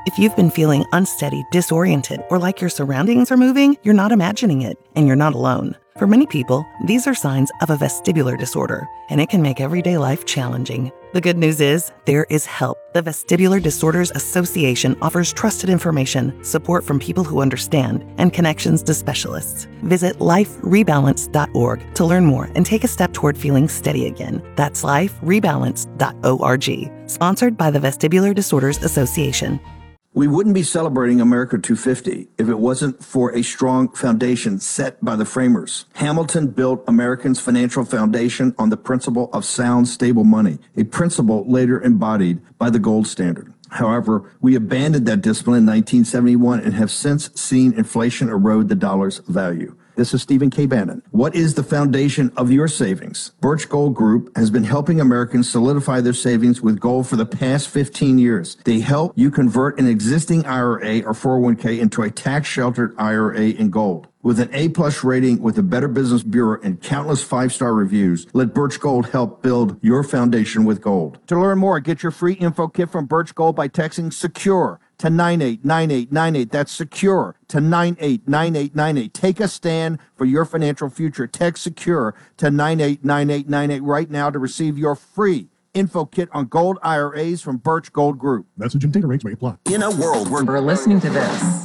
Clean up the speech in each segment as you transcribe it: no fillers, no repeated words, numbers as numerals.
If you've been feeling unsteady, disoriented, or like your surroundings are moving, you're not imagining it, and you're not alone. For many people, these are signs of a vestibular disorder, and it can make everyday life challenging. The good news is, there is help. The Vestibular Disorders Association offers trusted information, support from people who understand, and connections to specialists. Visit liferebalance.org to learn more and take a step toward feeling steady again. That's liferebalance.org. Sponsored by the Vestibular Disorders Association. We wouldn't be celebrating America 250 if it wasn't for a strong foundation set by the framers. Hamilton built Americans' financial foundation on the principle of sound, stable money, a principle later embodied by the gold standard. However, we abandoned that discipline in 1971 and have since seen inflation erode the dollar's value. This is Stephen K. Bannon. What is the foundation of your savings? Birch Gold Group has been helping Americans solidify their savings with gold for the past 15 years. They help you convert an existing IRA or 401k into a tax-sheltered IRA in gold. With an A-plus rating with the Better Business Bureau and countless five-star reviews, let Birch Gold help build your foundation with gold. To learn more, get your free info kit from Birch Gold by texting SECURE to 989898. That's SECURE to 989898. Take a stand for your financial future. Text SECURE to 989898 right now to receive your free info kit on gold IRAs from Birch Gold Group. Message and data rates may apply. In a world where we're listening to this,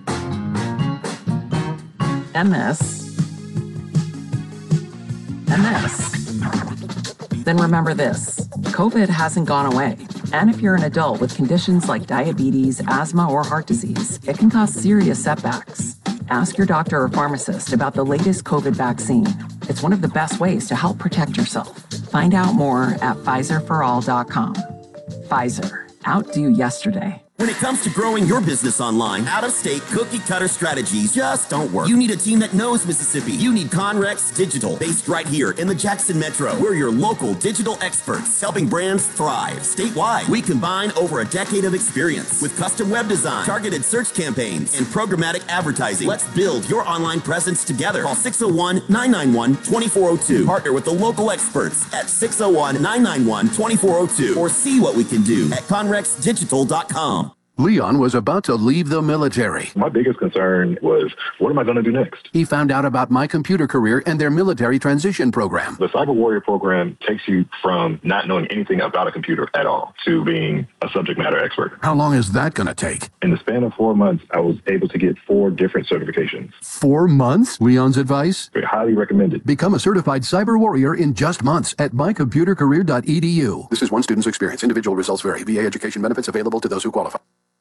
and this, and this, then remember this: COVID hasn't gone away. And if you're an adult with conditions like diabetes, asthma, or heart disease, it can cause serious setbacks. Ask your doctor or pharmacist about the latest COVID vaccine. It's one of the best ways to help protect yourself. Find out more at PfizerForAll.com. Pfizer, outdo yesterday. when it comes to growing your business online, out-of-state cookie-cutter strategies just don't work. You need a team that knows Mississippi. You need Conrex Digital, based right here in the Jackson Metro. We're your local digital experts, helping brands thrive statewide. We combine over a decade of experience with custom web design, targeted search campaigns, and programmatic advertising. Let's build your online presence together. Call 601-991-2402. Partner with the local experts at 601-991-2402 or see what we can do at conrexdigital.com. Leon was about to leave the military. My biggest concern was, what am I going to do next? He found out about My Computer Career and their military transition program. The Cyber Warrior program takes you from not knowing anything about a computer at all to being a subject matter expert. How long is that going to take? In the span of 4 months, I was able to get 4 different certifications. 4 months? Leon's advice? Highly recommended. Become a certified cyber warrior in just months at mycomputercareer.edu. This is one student's experience. Individual results vary. VA education benefits available to those who qualify.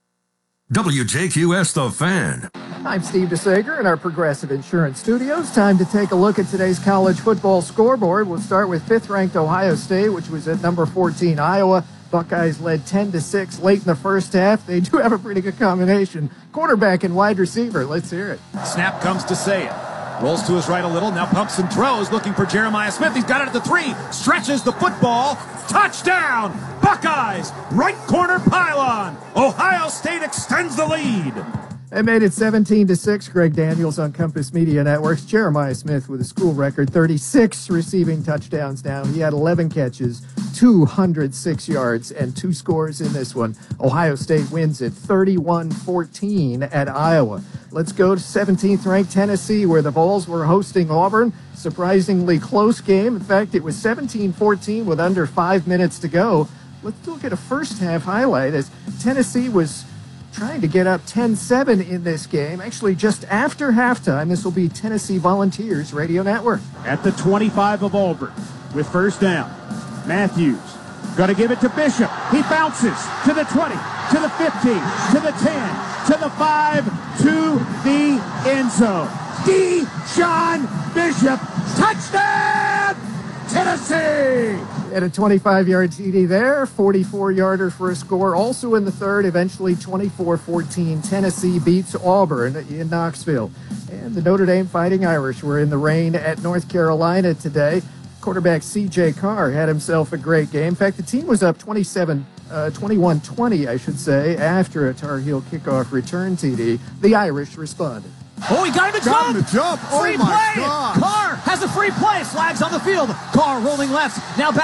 WJQS The Fan. I'm Steve DeSager in our Progressive Insurance Studios. Time to take a look at today's college football scoreboard. We'll start with 5th-ranked Ohio State, which was at number 14, Iowa. Buckeyes led 10-6 late in the first half. They do have a pretty good combination. Quarterback and wide receiver. Let's hear it. Snap comes to Saya. Rolls to his right a little, now pumps and throws, looking for Jeremiah Smith. He's got it at the 3, stretches the football. Touchdown! Buckeyes! Right corner pylon! Ohio State extends the lead. They made it 17-6. Greg Daniels on Compass Media Networks. Jeremiah Smith with a school record 36 receiving touchdowns now. He had 11 catches, 206 yards, and 2 scores in this one. Ohio State wins it 31-14 at Iowa. Let's go to 17th-ranked Tennessee, where the Vols were hosting Auburn. Surprisingly close game. In fact, it was 17-14 with under 5 minutes to go. Let's look at a first-half highlight as Tennessee was trying to get up 10-7 in this game. Actually, just after halftime, this will be Tennessee Volunteers Radio Network. At the 25 of Auburn with first down. Matthews going to give it to Bishop. He bounces to the 20, to the 15, to the 10, to the 5, to the end zone. Deshaun Bishop, touchdown, Tennessee! At a 25-yard TD there, 44-yarder for a score. Also in the third, eventually 24-14, Tennessee beats Auburn in Knoxville. And the Notre Dame Fighting Irish were in the rain at North Carolina today. Quarterback C.J. Carr had himself a great game. In fact, the team was up 21-20, I should say, after a Tar Heel kickoff return TD. The Irish responded. Oh, he got him to jump! Oh, free my play! God. Carr has a free play. Flags on the field. Carr rolling left. Now back.